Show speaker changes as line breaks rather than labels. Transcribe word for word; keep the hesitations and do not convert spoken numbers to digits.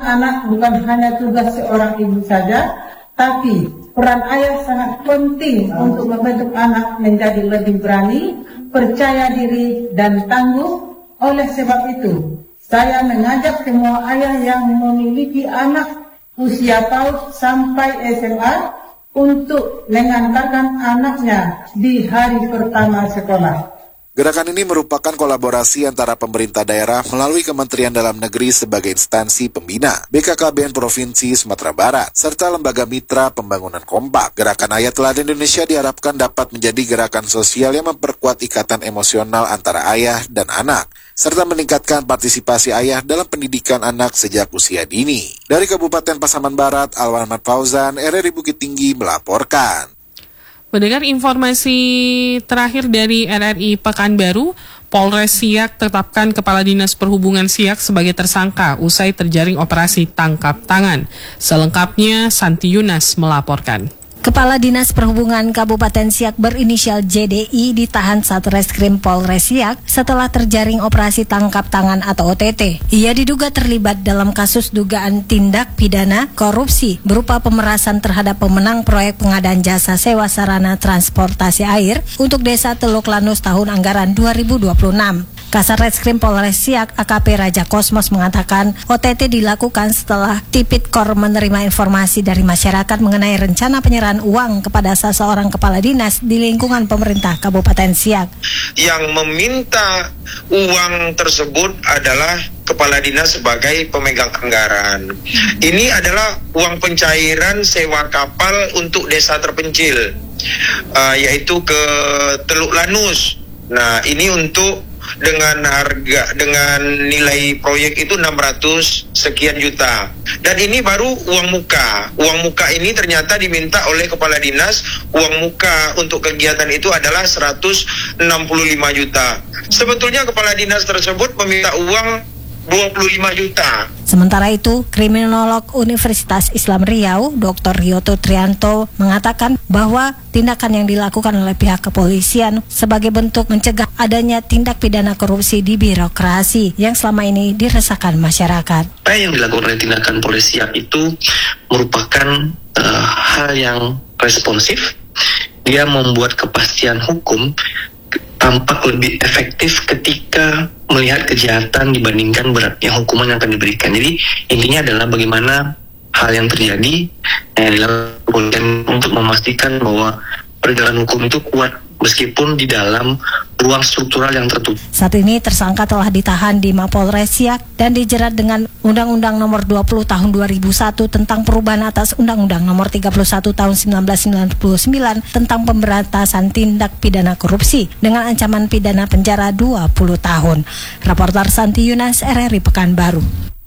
anak bukan hanya tugas seorang ibu saja, tapi peran ayah sangat penting untuk membentuk anak menjadi lebih berani, percaya diri, dan tangguh. Oleh sebab itu, saya mengajak semua ayah yang memiliki anak usia PAUD sampai S M A untuk mengantarkan anaknya di hari pertama sekolah.
Gerakan ini merupakan kolaborasi antara pemerintah daerah melalui Kementerian Dalam Negeri sebagai instansi pembina, B K K B N Provinsi Sumatera Barat, serta Lembaga Mitra Pembangunan Kompak. Gerakan Ayah Teladan Indonesia diharapkan dapat menjadi gerakan sosial yang memperkuat ikatan emosional antara ayah dan anak, serta meningkatkan partisipasi ayah dalam pendidikan anak sejak usia dini. Dari Kabupaten Pasaman Barat, Alwan Ahmad Fauzan, R R I Bukit Tinggi melaporkan.
Mendengar informasi terakhir dari R R I Pekanbaru, Polres Siak tetapkan Kepala Dinas Perhubungan Siak sebagai tersangka usai terjaring operasi tangkap tangan. Selengkapnya, Santi Yunas melaporkan.
Kepala Dinas Perhubungan Kabupaten Siak berinisial J D I ditahan Satreskrim Polres Siak setelah terjaring operasi tangkap tangan atau O T T. Ia diduga terlibat dalam kasus dugaan tindak pidana korupsi berupa pemerasan terhadap pemenang proyek pengadaan jasa sewa sarana transportasi air untuk Desa Teluk Lanus tahun anggaran dua ribu dua puluh enam. Kasarreskrim Polres Siak A K P Raja Kosmos mengatakan O T T dilakukan setelah Tipikor menerima informasi dari masyarakat mengenai rencana penyerahan uang kepada seseorang kepala dinas di lingkungan pemerintah Kabupaten Siak.
Yang meminta uang tersebut adalah kepala dinas sebagai pemegang anggaran. Ini adalah uang pencairan sewa kapal untuk desa terpencil, uh, yaitu ke Teluk Lanus. Nah, ini untuk dengan harga, dengan nilai proyek itu enam ratus sekian juta. Dan ini baru uang muka. Uang muka ini ternyata diminta oleh kepala dinas. Uang muka untuk kegiatan itu adalah seratus enam puluh lima juta. Sebetulnya kepala dinas tersebut meminta uang dua puluh lima juta.
Sementara itu, Kriminolog Universitas Islam Riau, Doktor Rioto Trianto, mengatakan bahwa tindakan yang dilakukan oleh pihak kepolisian sebagai bentuk mencegah adanya tindak pidana korupsi di birokrasi yang selama ini diresahkan masyarakat.
Apa yang dilakukan oleh tindakan polisi itu merupakan uh, hal yang responsif. Dia membuat kepastian hukum tampak lebih efektif ketika melihat kejahatan dibandingkan beratnya hukuman yang akan diberikan. Jadi intinya adalah bagaimana hal yang terjadi yang dilakukan untuk memastikan bahwa penegakan hukum itu kuat meskipun di dalam ruang struktural yang tertutup.
Saat ini tersangka telah ditahan di Mapolres Siak dan dijerat dengan Undang-Undang Nomor dua puluh Tahun dua ribu satu tentang perubahan atas Undang-Undang Nomor tiga puluh satu Tahun seribu sembilan ratus sembilan puluh sembilan tentang pemberantasan tindak pidana korupsi dengan ancaman pidana penjara dua puluh tahun. Raportor Santi Yunas, R R I Pekanbaru.